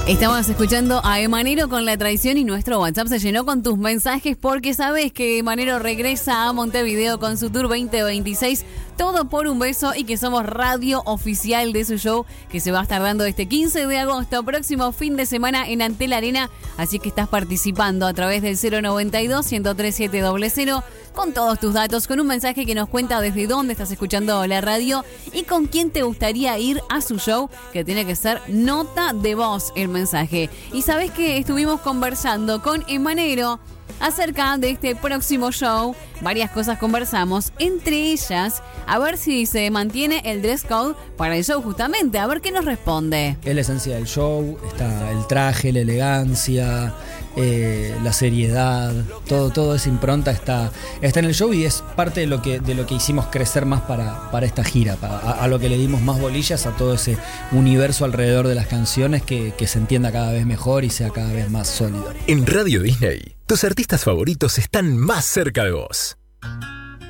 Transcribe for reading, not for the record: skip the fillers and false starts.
Estamos escuchando a Emanero con La Traición y nuestro WhatsApp se llenó con tus mensajes porque sabes que Emanero regresa a Montevideo con su tour 2026, todo por un beso, y que somos radio oficial de su show que se va a estar dando este 15 de agosto, próximo fin de semana en Antel Arena, así que estás participando a través del 092-103-700 con todos tus datos, con un mensaje que nos cuenta desde dónde estás escuchando la radio y con quién te gustaría ir a su show, que tiene que ser nota de voz el mensaje. Y sabes que estuvimos conversando con Emanero acerca de este próximo show. Varias cosas conversamos, entre ellas a ver si se mantiene el dress code para el show, justamente, a ver qué nos responde. Es la esencia del show, está el traje, la elegancia, la seriedad, todo esa impronta está en el show, y es parte de lo que hicimos crecer más para esta gira, a lo que le dimos más bolillas, a todo ese universo alrededor de las canciones, que se entienda cada vez mejor y sea cada vez más sólido. En Radio Disney, tus artistas favoritos están más cerca de vos.